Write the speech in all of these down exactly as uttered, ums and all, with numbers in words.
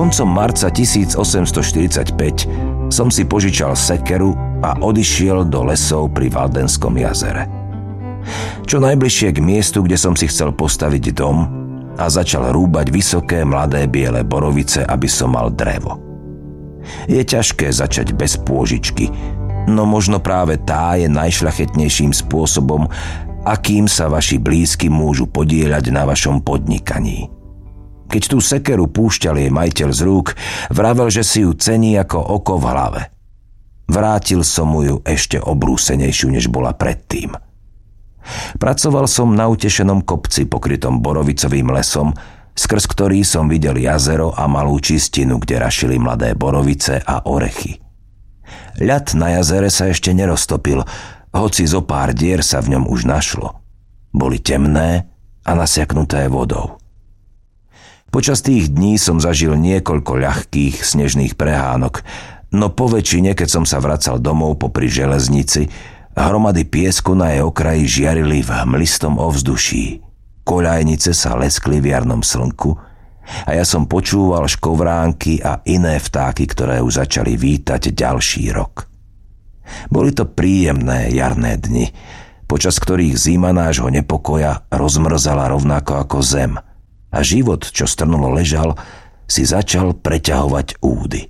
Koncom marca tisícosemstoštyridsaťpäť som si požičal sekeru a odišiel do lesov pri Valdenskom jazere. Čo najbližšie k miestu, kde som si chcel postaviť dom a začal rúbať vysoké mladé biele borovice, aby som mal drevo. Je ťažké začať bez pôžičky, no možno práve tá je najšľachetnejším spôsobom, akým sa vaši blízky môžu podieľať na vašom podnikaní. Keď tú sekeru púšťal jej majiteľ z rúk, vravel, že si ju cení ako oko v hlave. Vrátil som mu ju ešte obrúsenejšiu, než bola predtým. Pracoval som na utešenom kopci pokrytom borovicovým lesom, skrz ktorý som videl jazero a malú čistinu, kde rašili mladé borovice a orechy. Ľad na jazere sa ešte neroztopil, hoci zo pár dier sa v ňom už našlo. Boli temné a nasiaknuté vodou. Počas tých dní som zažil niekoľko ľahkých snežných prehánok, no po väčšine, keď som sa vracal domov popri železnici, hromady piesku na jej okraji žiarili v hmlistom ovzduší. Koľajnice sa leskli v jarnom slnku a ja som počúval škovránky a iné vtáky, ktoré už začali vítať ďalší rok. Boli to príjemné jarné dni, počas ktorých zima nášho nepokoja rozmrzala rovnako ako zem a život, čo strnulo ležal, si začal preťahovať údy.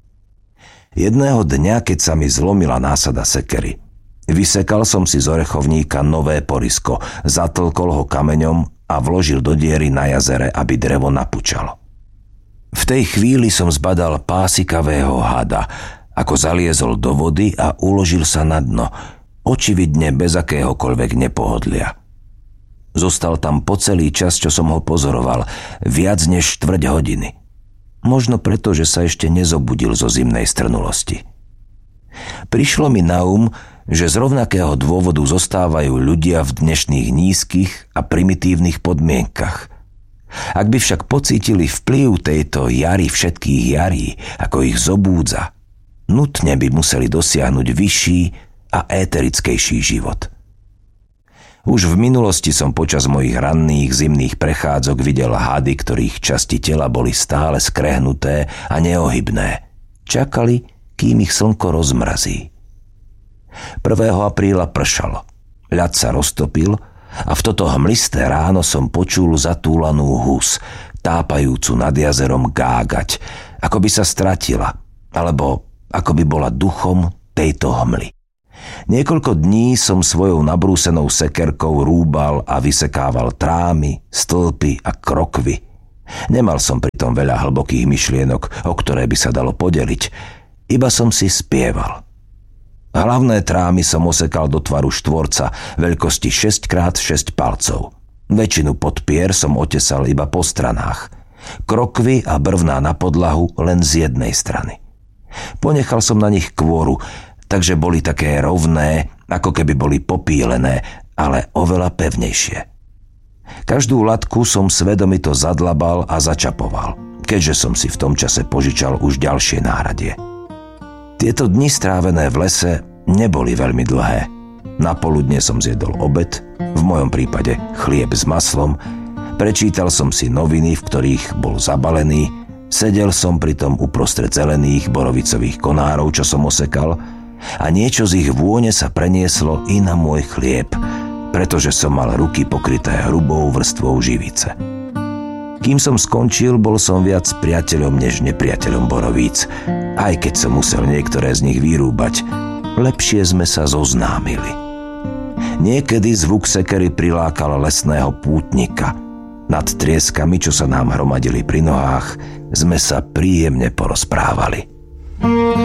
Jedného dňa, keď sa mi zlomila násada sekery, vysekal som si z orechovníka nové porisko, zatlkol ho kameňom a vložil do diery na jazere, aby drevo napučalo. V tej chvíli som zbadal pásikavého hada, ako zaliezol do vody a uložil sa na dno, očividne bez akéhokoľvek nepohodlia. Zostal tam po celý čas, čo som ho pozoroval, viac než štvrť hodiny. Možno preto, že sa ešte nezobudil zo zimnej strnulosti. Prišlo mi na um, že z rovnakého dôvodu zostávajú ľudia v dnešných nízkych a primitívnych podmienkach. Ak by však pocítili vplyv tejto jary všetkých jarí, ako ich zobúdza, nutne by museli dosiahnuť vyšší a éterickejší život. Už v minulosti som počas mojich ranných zimných prechádzok videl hady, ktorých časti tela boli stále skrehnuté a neohybné. Čakali, kým ich slnko rozmrazí. prvého apríla pršalo. Ľad sa roztopil a v toto hmlisté ráno som počul zatúlanú hus, tápajúcu nad jazerom gágať, ako by sa stratila, alebo ako by bola duchom tejto hmly. Niekoľko dní som svojou nabrúsenou sekerkou rúbal a vysekával trámy, stĺpy a krokvy. Nemal som pritom veľa hlbokých myšlienok, o ktoré by sa dalo podeliť. Iba som si spieval. Hlavné trámy som osekal do tvaru štvorca veľkosti šesť krát šesť palcov. Väčšinu podpier som otesal iba po stranách. Krokvy a brvná na podlahu len z jednej strany. Ponechal som na nich kôru, takže boli také rovné, ako keby boli popílené, ale oveľa pevnejšie. Každú latku som svedomito zadlabal a začapoval, keďže som si v tom čase požičal už ďalšie náradie. Tieto dni strávené v lese neboli veľmi dlhé. Napoludne som zjedol obed, v mojom prípade chlieb s maslom, prečítal som si noviny, v ktorých bol zabalený, sedel som pritom uprostred zelených borovicových konárov, čo som osekal, a niečo z ich vône sa prenieslo i na môj chlieb, pretože som mal ruky pokryté hrubou vrstvou živice. Kým som skončil, bol som viac priateľom než nepriateľom borovíc, aj keď som musel niektoré z nich vyrúbať. Lepšie sme sa zoznámili. Niekedy zvuk sekery prilákal lesného pútnika. Nad trieskami, čo sa nám hromadili pri nohách, sme sa príjemne porozprávali.